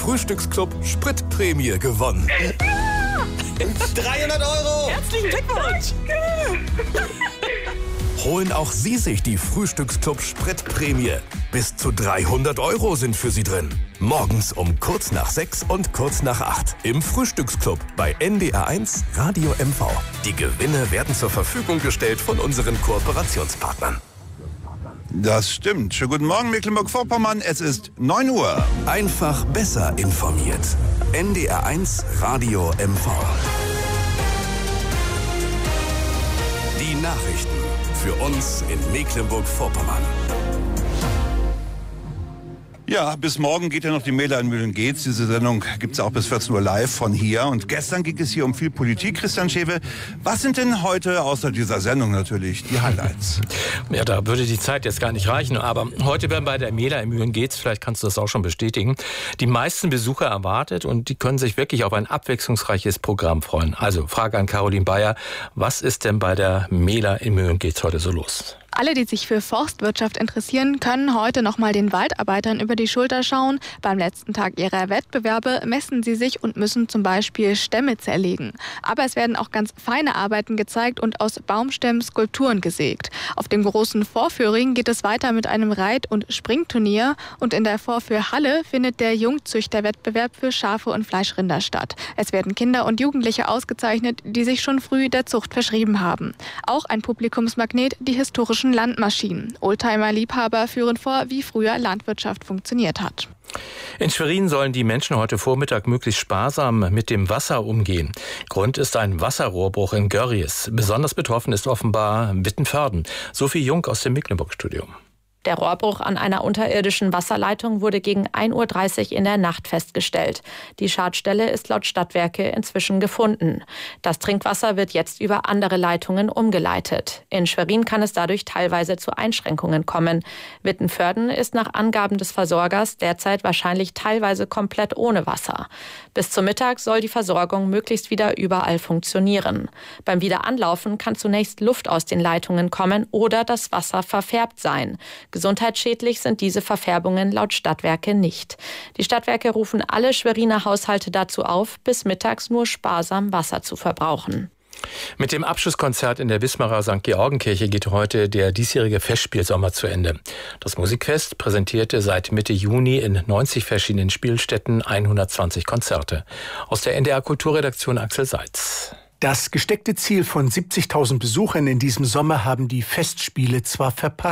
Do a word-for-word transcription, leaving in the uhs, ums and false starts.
Frühstücksclub Spritprämie gewonnen. dreihundert Euro! Herzlichen Glückwunsch! Holen auch Sie sich die Frühstücksclub Spritprämie. Bis zu dreihundert Euro sind für Sie drin. Morgens um kurz nach sechs und kurz nach acht im Frühstücksclub bei N D R eins Radio M V. Die Gewinne werden zur Verfügung gestellt von unseren Kooperationspartnern. Das stimmt. Schönen guten Morgen, Mecklenburg-Vorpommern. Es ist neun Uhr. Einfach besser informiert. N D R eins Radio M V. Die Nachrichten für uns in Mecklenburg-Vorpommern. Ja, bis morgen geht ja noch die Mähler in Mühlen-Geetz. Diese Sendung gibt's auch bis vierzehn Uhr live von hier. Und gestern ging es hier um viel Politik. Christian Schewe, was sind denn heute, außer dieser Sendung natürlich, die Highlights? Ja, da würde die Zeit jetzt gar nicht reichen. Aber heute werden bei der Mähler in Mühlen-Geetz, vielleicht kannst du das auch schon bestätigen, die meisten Besucher erwartet. Und die können sich wirklich auf ein abwechslungsreiches Programm freuen. Also, Frage an Caroline Bayer. Was ist denn bei der Mähler in Mühlen-Geetz heute so los? Alle, die sich für Forstwirtschaft interessieren, können heute noch mal den Waldarbeitern über die Schulter schauen. Beim letzten Tag ihrer Wettbewerbe messen sie sich und müssen zum Beispiel Stämme zerlegen. Aber es werden auch ganz feine Arbeiten gezeigt und aus Baumstämmen Skulpturen gesägt. Auf dem großen Vorführing geht es weiter mit einem Reit- und Springturnier. Und in der Vorführhalle findet der Jungzüchterwettbewerb für Schafe und Fleischrinder statt. Es werden Kinder und Jugendliche ausgezeichnet, die sich schon früh der Zucht verschrieben haben. Auch ein Publikumsmagnet, die historischen Landmaschinen. Oldtimer-Liebhaber führen vor, wie früher Landwirtschaft funktioniert hat. In Schwerin sollen die Menschen heute Vormittag möglichst sparsam mit dem Wasser umgehen. Grund ist ein Wasserrohrbruch in Görries. Besonders betroffen ist offenbar Wittenförden. Sophie Jung aus dem Mecklenburg-Studio. Der Rohrbruch an einer unterirdischen Wasserleitung wurde gegen ein Uhr dreißig in der Nacht festgestellt. Die Schadstelle ist laut Stadtwerke inzwischen gefunden. Das Trinkwasser wird jetzt über andere Leitungen umgeleitet. In Schwerin kann es dadurch teilweise zu Einschränkungen kommen. Wittenförden ist nach Angaben des Versorgers derzeit wahrscheinlich teilweise komplett ohne Wasser. Bis zum Mittag soll die Versorgung möglichst wieder überall funktionieren. Beim Wiederanlaufen kann zunächst Luft aus den Leitungen kommen oder das Wasser verfärbt sein. Gesundheitsschädlich sind diese Verfärbungen laut Stadtwerke nicht. Die Stadtwerke rufen alle Schweriner Haushalte dazu auf, bis mittags nur sparsam Wasser zu verbrauchen. Mit dem Abschlusskonzert in der Wismarer Sankt Georgenkirche geht heute der diesjährige Festspielsommer zu Ende. Das Musikfest präsentierte seit Mitte Juni in neunzig verschiedenen Spielstätten hundertzwanzig Konzerte. Aus der N D R Kulturredaktion Axel Seitz. Das gesteckte Ziel von siebzigtausend Besuchern in diesem Sommer haben die Festspiele zwar verpasst.